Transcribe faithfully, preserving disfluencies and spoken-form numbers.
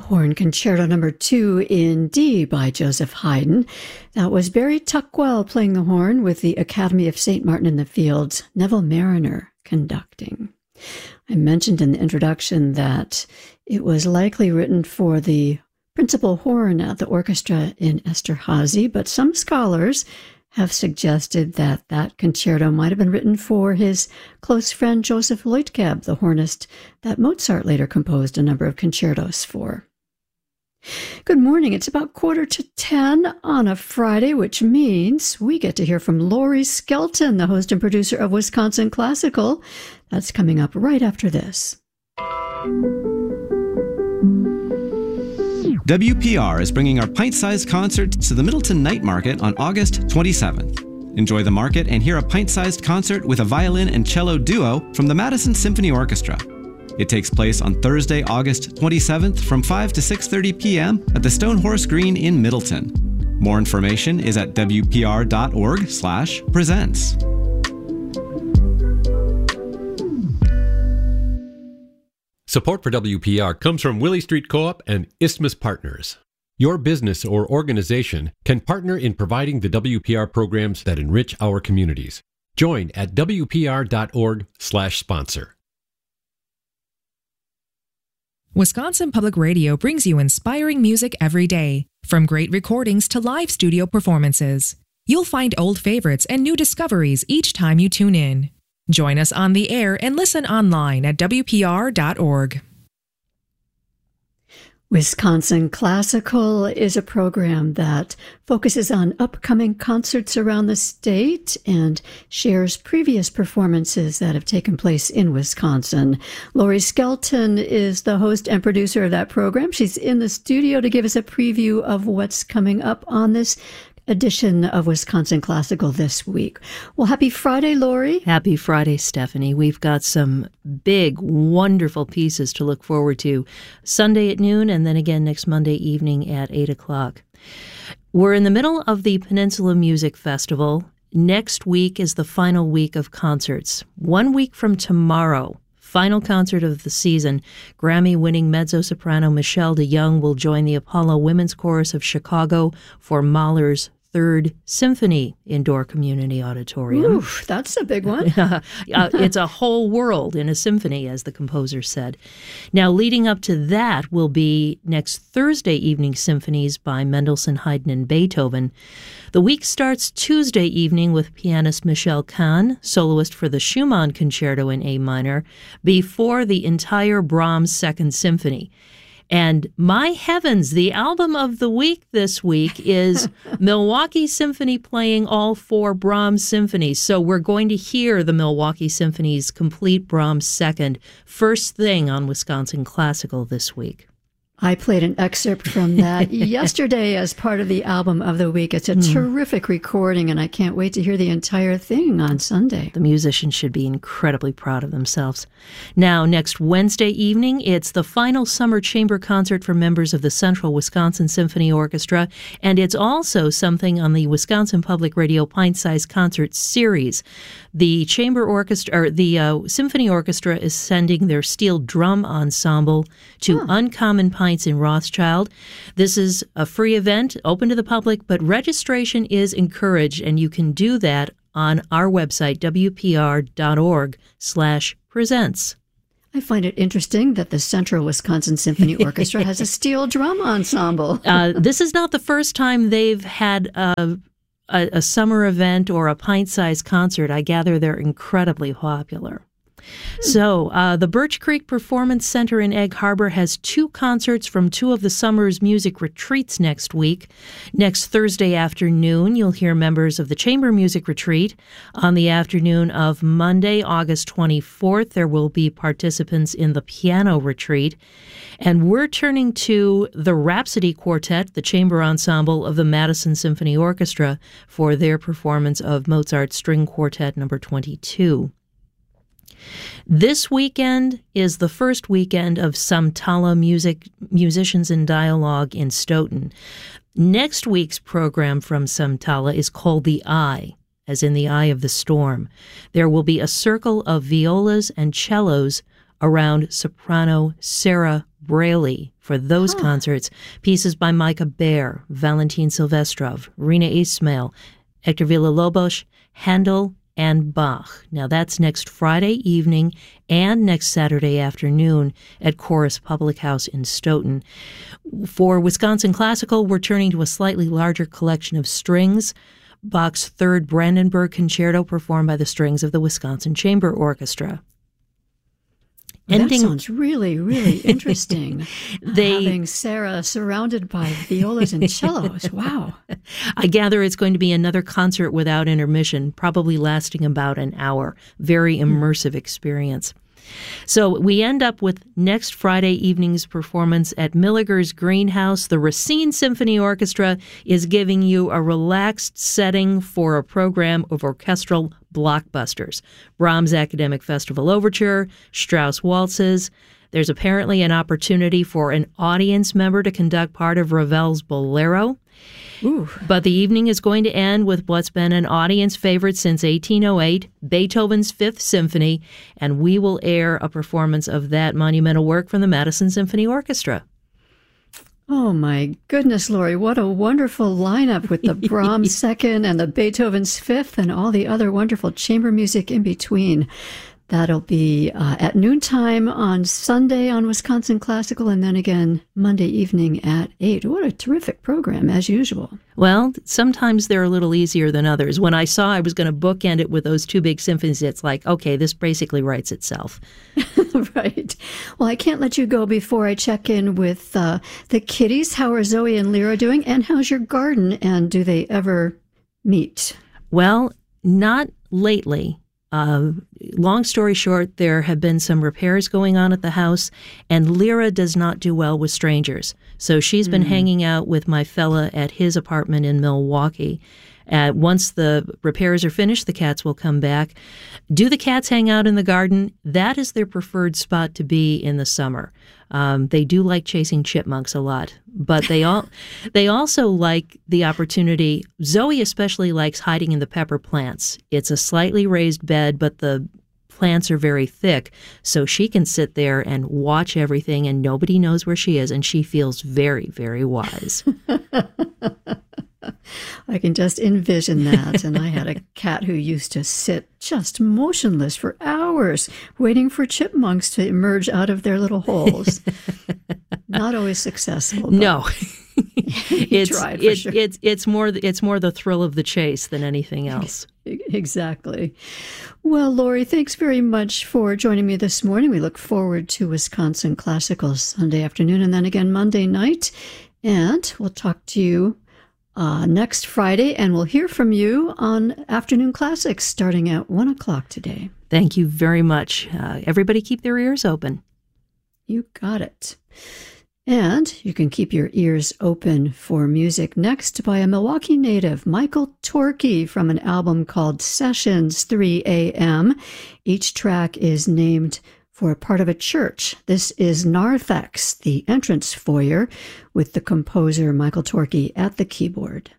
Horn Concerto Number Two in D by Joseph Haydn. That was Barry Tuckwell playing the horn with the Academy of Saint Martin in the Fields, Neville Marriner conducting. I mentioned in the introduction that it was likely written for the principal horn at the orchestra in Esterházy, but some scholars have suggested that that concerto might have been written for his close friend Joseph Leutkeb, the hornist that Mozart later composed a number of concertos for. Good morning. It's about quarter to ten on a Friday, which means we get to hear from Laurie Skelton, the host and producer of Wisconsin Classical. That's coming up right after this. W P R is bringing our pint-sized concert to the Middleton Night Market on August twenty-seventh. Enjoy the market and hear a pint-sized concert with a violin and cello duo from the Madison Symphony Orchestra. It takes place on Thursday, August twenty-seventh from five to six thirty p.m. at the Stone Horse Green in Middleton. More information is at w p r dot org slash presents. Support for W P R comes from Willie Street Co-op and Isthmus Partners. Your business or organization can partner in providing the W P R programs that enrich our communities. Join at w p r dot org slash sponsor. Wisconsin Public Radio brings you inspiring music every day, from great recordings to live studio performances. You'll find old favorites and new discoveries each time you tune in. Join us on the air and listen online at w p r dot org. Wisconsin Classical is a program that focuses on upcoming concerts around the state and shares previous performances that have taken place in Wisconsin. Laurie Skelton is the host and producer of that program. She's in the studio to give us a preview of what's coming up on this edition of Wisconsin Classical this week. Well, happy Friday, Laurie. Happy Friday, Stephanie. We've got some big, wonderful pieces to look forward to Sunday at noon and then again next Monday evening at eight o'clock. We're in the middle of the Peninsula Music Festival. Next week is the final week of concerts. One week from tomorrow, final concert of the season, Grammy-winning mezzo-soprano Michelle DeYoung will join the Apollo Women's Chorus of Chicago for Mahler's Third Symphony Indoor Community Auditorium. Oof, that's a big one. uh, it's a whole world in a symphony, as the composer said. Now, leading up to that will be next Thursday evening symphonies by Mendelssohn, Haydn, and Beethoven. The week starts Tuesday evening with pianist Michelle Kahn, soloist for the Schumann Concerto in A minor, before the entire Brahms Second Symphony. And my heavens, the album of the week this week is Milwaukee Symphony playing all four Brahms symphonies. So we're going to hear the Milwaukee Symphony's complete Brahms Second first thing on Wisconsin Classical this week. I played an excerpt from that yesterday as part of the album of the week. It's a mm. terrific recording, and I can't wait to hear the entire thing on Sunday. The musicians should be incredibly proud of themselves. Now, next Wednesday evening, it's the final summer chamber concert for members of the Central Wisconsin Symphony Orchestra, and it's also something on the Wisconsin Public Radio Pint-Sized Concert Series. The chamber orchestra, or the uh, symphony orchestra, is sending their steel drum ensemble to huh. Uncommon Pint in Rothschild. This is a free event, open to the public, but registration is encouraged, and you can do that on our website, w p r dot org slash presents. I find it interesting that the Central Wisconsin Symphony Orchestra has a steel drum ensemble. uh, this is not the first time they've had a, a, a summer event or a pint-sized concert. I gather they're incredibly popular. So, uh, the Birch Creek Performance Center in Egg Harbor has two concerts from two of the summer's music retreats next week. Next Thursday afternoon, you'll hear members of the Chamber Music Retreat. On the afternoon of Monday, August twenty-fourth, there will be participants in the Piano Retreat. And we're turning to the Rhapsody Quartet, the chamber ensemble of the Madison Symphony Orchestra, for their performance of Mozart's String Quartet number twenty-two. This weekend is the first weekend of Samtala Music Musicians in Dialogue in Stoughton. Next week's program from Samtala is called The Eye, as in the eye of the storm. There will be a circle of violas and cellos around soprano Sarah Braley for those huh. concerts. Pieces by Micah Baer, Valentin Silvestrov, Rina Ismail, Hector Villa-Lobos, Handel, and Bach. Now that's next Friday evening and next Saturday afternoon at Chorus Public House in Stoughton. For Wisconsin Classical, we're turning to a slightly larger collection of strings. Bach's Third Brandenburg Concerto performed by the strings of the Wisconsin Chamber Orchestra. Ending, that sounds really, really interesting. they, Having Sarah surrounded by violas and cellos. Wow. I gather it's going to be another concert without intermission, probably lasting about an hour. Very immersive experience. So we end up with next Friday evening's performance at Milliger's Greenhouse. The Racine Symphony Orchestra is giving you a relaxed setting for a program of orchestral blockbusters. Brahms' Academic Festival Overture, Strauss Waltzes. There's apparently an opportunity for an audience member to conduct part of Ravel's Bolero. Ooh. But the evening is going to end with what's been an audience favorite since eighteen oh eight, Beethoven's Fifth Symphony, and we will air a performance of that monumental work from the Madison Symphony Orchestra. Oh, my goodness, Lori, what a wonderful lineup with the Brahms Second and the Beethoven's Fifth and all the other wonderful chamber music in between. That'll be uh, at noontime on Sunday on Wisconsin Classical, and then again Monday evening at eight. What a terrific program, as usual. Well, sometimes they're a little easier than others. When I saw I was going to bookend it with those two big symphonies, it's like, okay, this basically writes itself. Right. Well, I can't let you go before I check in with uh, the kiddies. How are Zoe and Lyra doing? And how's your garden? And do they ever meet? Well, not lately. Uh, long story short, there have been some repairs going on at the house, and Lyra does not do well with strangers. So she's been mm. hanging out with my fella at his apartment in Milwaukee. Uh, once the repairs are finished, the cats will come back. Do the cats hang out in the garden? That is their preferred spot to be in the summer. Um, they do like chasing chipmunks a lot, but they all they also like the opportunity. Zoe especially likes hiding in the pepper plants. It's a slightly raised bed, but the plants are very thick, so she can sit there and watch everything, and nobody knows where she is, and she feels very, very wise. I can just envision that. And I had a cat who used to sit just motionless for hours, waiting for chipmunks to emerge out of their little holes. Not always successful. No. it's, tried for it, sure. it's, it's, more, it's more the thrill of the chase than anything else. Exactly. Well, Lori, thanks very much for joining me this morning. We look forward to Wisconsin Classical Sunday afternoon and then again Monday night. And we'll talk to you Uh, next Friday, and we'll hear from you on Afternoon Classics starting at one o'clock today. Thank you very much. Uh, everybody keep their ears open. You got it. And you can keep your ears open for music next by a Milwaukee native, Michael Torkey, from an album called Sessions three A M. Each track is named for a part of a church. This is Narthex, the entrance foyer, with the composer Michael Torkey at the keyboard.